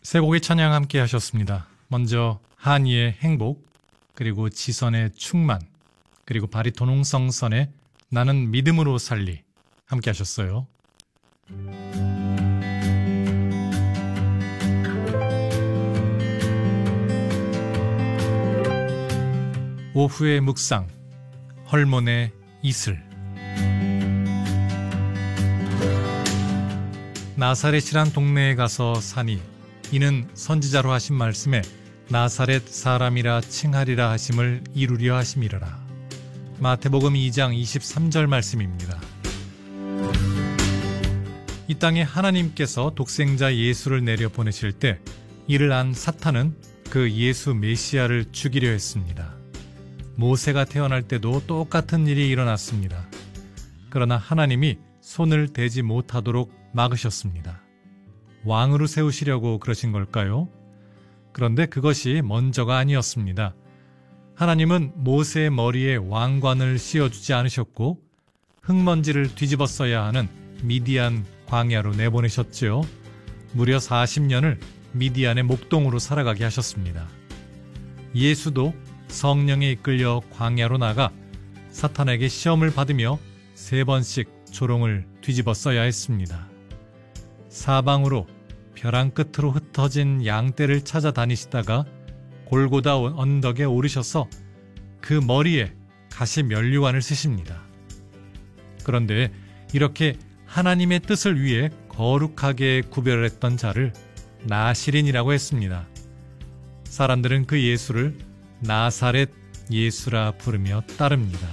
세 곡의 찬양 함께 하셨습니다. 먼저 한이의 행복, 그리고 지선의 충만, 그리고 바리톤 홍성선의 나는 믿음으로 살리 함께 하셨어요. 오후의 묵상, 헐몬의 이슬. 나사렛이란 동네에 가서 사니 이는 선지자로 하신 말씀에 나사렛 사람이라 칭하리라 하심을 이루려 하심이라라. 마태복음 2장 23절 말씀입니다. 이 땅에 하나님께서 독생자 예수를 내려 보내실 때 이를 안 사탄은 그 예수 메시아를 죽이려 했습니다. 모세가 태어날 때도 똑같은 일이 일어났습니다. 그러나 하나님이 손을 대지 못하도록 막으셨습니다. 왕으로 세우시려고 그러신 걸까요? 그런데 그것이 먼저가 아니었습니다. 하나님은 모세의 머리에 왕관을 씌워주지 않으셨고 흙먼지를 뒤집어 써야 하는 미디안 광야로 내보내셨지요. 무려 40년을 미디안의 목동으로 살아가게 하셨습니다. 예수도 성령에 이끌려 광야로 나가 사탄에게 시험을 받으며 3번씩 조롱을 뒤집어 써야 했습니다. 사방으로 벼랑 끝으로 흩어진 양떼를 찾아다니시다가 골고다 언덕에 오르셔서 그 머리에 가시 면류관을 쓰십니다. 그런데 이렇게 하나님의 뜻을 위해 거룩하게 구별했던 자를 나시린이라고 했습니다. 사람들은 그 예수를 나사렛 예수라 부르며 따릅니다.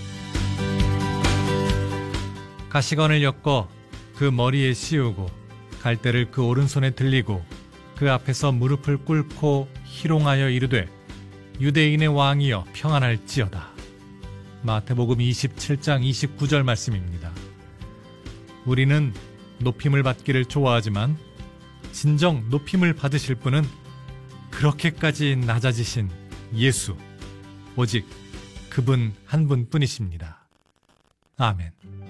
가시관을 엮어 그 머리에 씌우고 갈대를 그 오른손에 들리고 그 앞에서 무릎을 꿇고 희롱하여 이르되 유대인의 왕이여 평안할지어다. 마태복음 27장 29절 말씀입니다. 우리는 높임을 받기를 좋아하지만 진정 높임을 받으실 분은 그렇게까지 낮아지신 예수, 오직 그분 한 분뿐이십니다. 아멘.